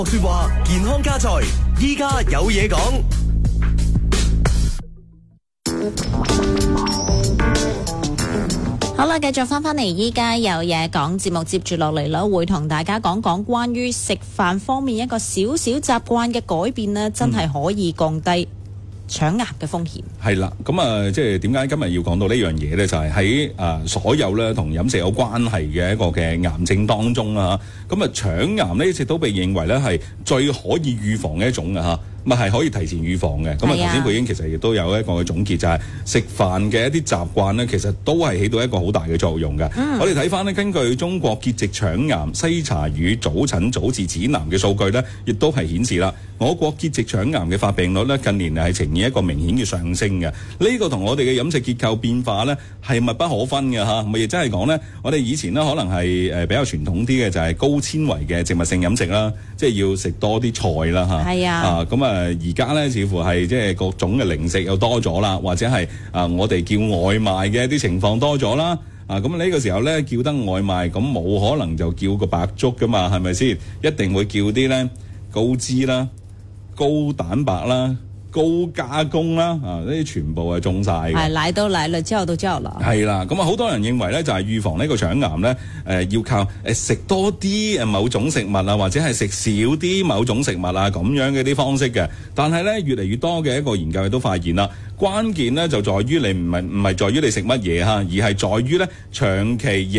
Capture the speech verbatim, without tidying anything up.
說話健康加菜，依家有嘢講。 好啦，繼續翻返嚟，依家有嘢講節目，接住落嚟啦，會同大家講講關於食飯方面一個小小習慣嘅改變呢，真係可以降低腸癌嘅風險。 係啦，咁啊，即係點解今日要講到呢樣嘢咧？就係喺啊所有咧同飲食有關係嘅一個嘅癌症當中啦，咁啊腸癌呢一直都被認為咧係最可以預防嘅一種啊嚇。咪係可以提前預防嘅，咁啊頭先佢已經其實亦都有一個嘅總結，就係、是、食飯嘅一啲習慣咧，其實都係起到一個好大嘅作用嘅。嗯、我哋睇翻咧，根據中國結直腸癌篩查與早診早治指南嘅數據咧，亦都係顯示啦，我國結直腸癌嘅發病率咧近年係呈現一個明顯嘅上升嘅。呢、這個同我哋嘅飲食結構變化咧係密不可分嘅嚇。咪亦真係講咧，我哋以前咧可能係誒比較傳統啲嘅，就係高纖維嘅植物性飲食啦，即係要食多啲菜啦嚇。係啊，啊咁啊。誒而家咧，似乎係即係各種嘅零食又多咗啦，或者係啊，我哋叫外賣嘅一啲情況多咗啦。啊，咁呢個時候咧叫得外賣，咁冇可能就叫個白粥噶嘛，係咪先？一定會叫啲咧高脂啦、高蛋白啦、高加工啦，啊呢啲全部係中晒嘅。 係嚟到嚟啦，之後到之後啦。係啦，咁啊好多人認為咧就係預防呢個腸癌咧，誒、呃、要靠誒食多啲誒某種食物啊，或者係食少啲某種食物啊咁樣嘅啲方式嘅。但係咧越嚟越多嘅一個研究亦都發現啦，關鍵咧就在於你唔係唔係在於你食乜嘢嚇，而係在於咧長期